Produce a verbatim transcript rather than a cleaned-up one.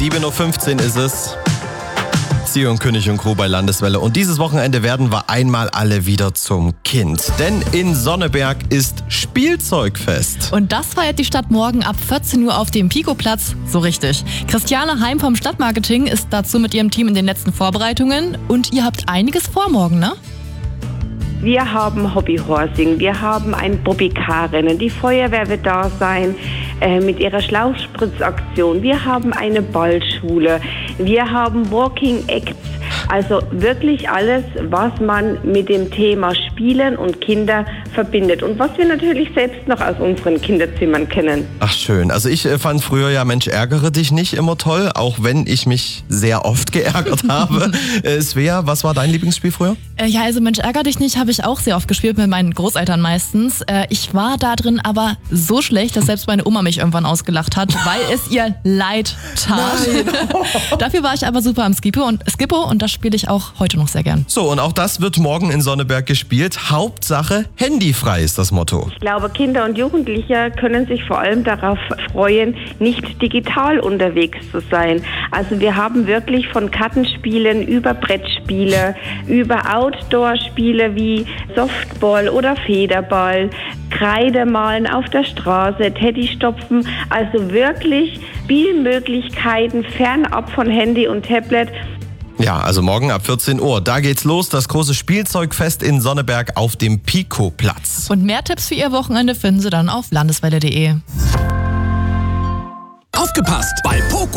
sieben Uhr fünfzehn ist es. Zion König und Crew bei Landeswelle. Und dieses Wochenende werden wir einmal alle wieder zum Kind. Denn in Sonneberg ist Spielzeugfest. Und das feiert die Stadt morgen ab vierzehn Uhr auf dem Pico-Platz. So richtig. Christiane Heim vom Stadtmarketing ist dazu mit ihrem Team in den letzten Vorbereitungen. Und ihr habt einiges vor morgen, ne? Wir haben Hobbyhorsing, wir haben ein Bobbycar-Rennen, die Feuerwehr wird da sein äh, mit ihrer Schlauchspritzaktion. Wir haben eine Ballschule, wir haben Walking Acts, also wirklich alles, was man mit dem Thema Spielen und Kinder verbindet und was wir natürlich selbst noch aus unseren Kinderzimmern kennen. Ach schön, also ich äh, fand früher ja Mensch ärgere dich nicht immer toll, auch wenn ich mich sehr oft geärgert habe. äh, Svea, was war dein Lieblingsspiel früher? Äh, ja, also Mensch ärger dich nicht habe ich auch sehr oft gespielt, mit meinen Großeltern meistens. Äh, ich war da drin aber so schlecht, dass selbst meine Oma mich irgendwann ausgelacht hat, weil es ihr leid tat. Dafür war ich aber super am Skippo und, Skippo und das spiele ich auch heute noch sehr gern. So, und auch das wird morgen in Sonneberg gespielt. Hauptsache handyfrei ist das Motto. Ich glaube, Kinder und Jugendliche können sich vor allem darauf freuen, nicht digital unterwegs zu sein. Also wir haben wirklich von Kartenspielen über Brettspiele, über Outdoor-Spiele wie Softball oder Federball, Kreidemalen auf der Straße, Teddystopfen, also wirklich Spielmöglichkeiten fernab von Handy und Tablet. Ja, also morgen ab vierzehn Uhr, da geht's los, das große Spielzeugfest in Sonneberg auf dem Pico-Platz. Und mehr Tipps für ihr Wochenende finden Sie dann auf landeswelle punkt de. Aufgepasst! Bei Poco